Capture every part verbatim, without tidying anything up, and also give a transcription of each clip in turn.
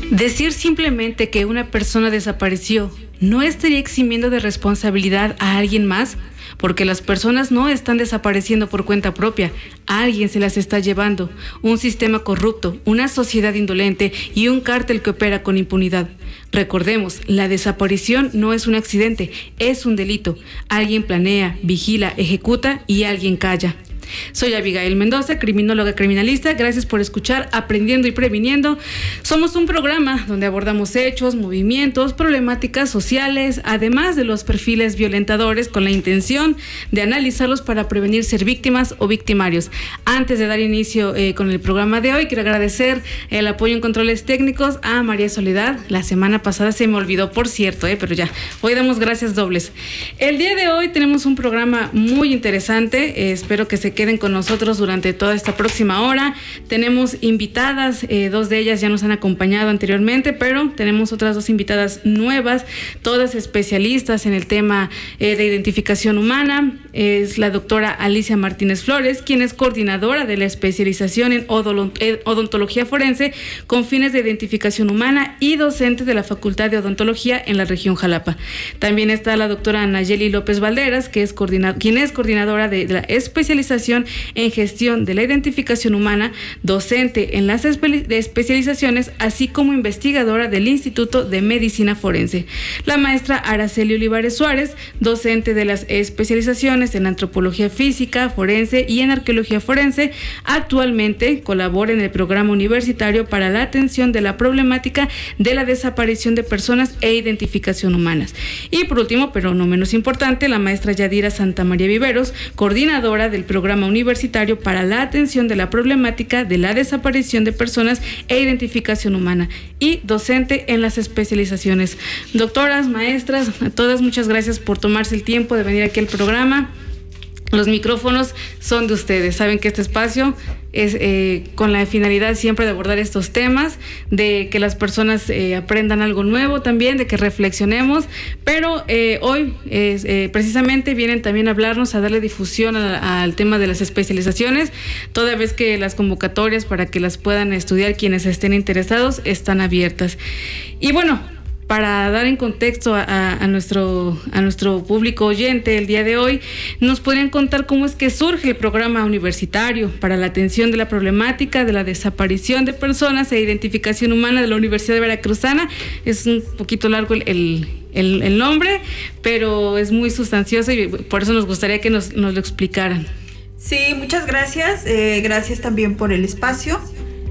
Decir simplemente que una persona desapareció no estaría eximiendo de responsabilidad a alguien más, porque las personas no están desapareciendo por cuenta propia, alguien se las está llevando, un sistema corrupto, una sociedad indolente y un cártel que opera con impunidad. Recordemos, la desaparición no es un accidente, es un delito. Alguien planea, vigila, ejecuta y alguien calla. Soy Abigail Mendoza, criminóloga criminalista. Gracias por escuchar Aprendiendo y Previniendo. Somos un programa donde abordamos hechos, movimientos, problemáticas sociales, además de los perfiles violentadores, con la intención de analizarlos para prevenir ser víctimas o victimarios. Antes de dar inicio eh, con el programa de hoy, quiero agradecer el apoyo en controles técnicos a María Soledad. La semana pasada se me olvidó, por cierto, eh, pero ya, hoy damos gracias dobles. El día de hoy tenemos un programa muy interesante. Eh, espero que se queden con nosotros durante toda esta próxima hora. Tenemos invitadas, eh, dos de ellas ya nos han acompañado anteriormente, pero tenemos otras dos invitadas nuevas, todas especialistas en el tema eh, de identificación humana. Es la doctora Alicia Martínez Flores, quien es coordinadora de la especialización en odontología forense con fines de identificación humana y docente de la Facultad de Odontología en la región Jalapa. También está la doctora Nayeli López Valderas, que es coordinadora, quien es coordinadora de la especialización en gestión de la identificación humana, docente en las espe- de especializaciones, así como investigadora del Instituto de Medicina Forense. La maestra Araceli Olivares Suárez, docente de las especializaciones en antropología física, forense y en arqueología forense. Actualmente colabora en el programa universitario para la atención de la problemática de la desaparición de personas e identificación humanas. Y por último, pero no menos importante, la maestra Yadira Santamaría Viveros, coordinadora del programa universitario para la atención de la problemática de la desaparición de personas e identificación humana y docente en las especializaciones. Doctoras, maestras, a todas muchas gracias por tomarse el tiempo de venir aquí al programa. Los micrófonos son de ustedes. Saben que este espacio es eh, con la finalidad siempre de abordar estos temas, de que las personas eh, aprendan algo nuevo también, de que reflexionemos, pero eh, hoy es, eh, precisamente vienen también a hablarnos, a darle difusión a, al tema de las especializaciones, toda vez que las convocatorias para que las puedan estudiar quienes estén interesados están abiertas. Y bueno, para dar en contexto a, a, a, nuestro, a nuestro público oyente el día de hoy, nos podrían contar cómo es que surge el programa universitario para la atención de la problemática de la desaparición de personas e identificación humana de la Universidad Veracruzana. Es un poquito largo el, el, el, el nombre, pero es muy sustancioso y por eso nos gustaría que nos, nos lo explicaran. Sí, muchas gracias. Eh, gracias también por el espacio.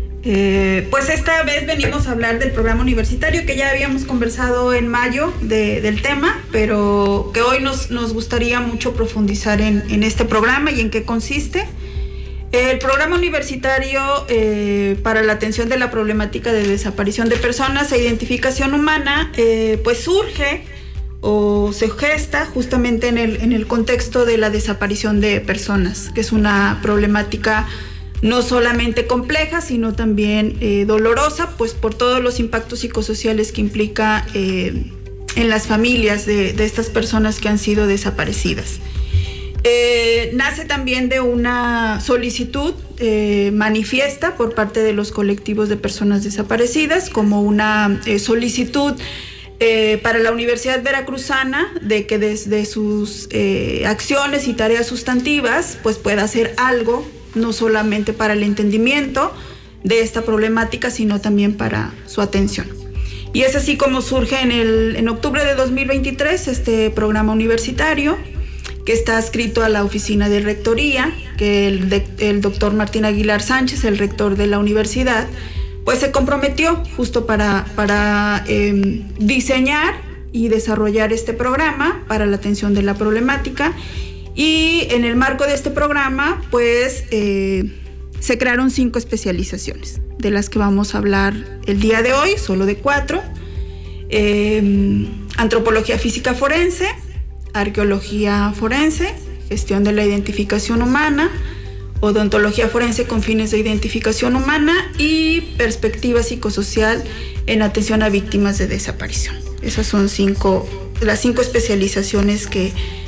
Eh, pues esta vez venimos a hablar del programa universitario, que ya habíamos conversado en mayo de, del tema, pero que hoy nos, nos gustaría mucho profundizar en, en este programa y en qué consiste. El programa universitario eh, para la atención de la problemática de desaparición de personas e identificación humana, eh, pues surge o se gesta justamente en el, en el contexto de la desaparición de personas, que es una problemática no solamente compleja, sino también eh, dolorosa, pues por todos los impactos psicosociales que implica eh, en las familias de, de estas personas que han sido desaparecidas. Eh, nace también de una solicitud eh, manifiesta por parte de los colectivos de personas desaparecidas, como una eh, solicitud Eh, para la Universidad Veracruzana de que desde sus eh, acciones y tareas sustantivas pues pueda hacer algo, no solamente para el entendimiento de esta problemática, sino también para su atención. Y es así como surge en, el, en octubre de dos mil veintitrés este programa universitario, que está adscrito a la oficina de rectoría, que el, de, el doctor Martín Aguilar Sánchez, el rector de la universidad, pues se comprometió justo para, para eh, diseñar y desarrollar este programa para la atención de la problemática. Y en el marco de este programa, pues eh, se crearon cinco especializaciones, de las que vamos a hablar el día de hoy, solo de cuatro. Eh, antropología física forense, arqueología forense, gestión de la identificación humana, odontología forense con fines de identificación humana y perspectiva psicosocial en atención a víctimas de desaparición. Esas son cinco, las cinco especializaciones que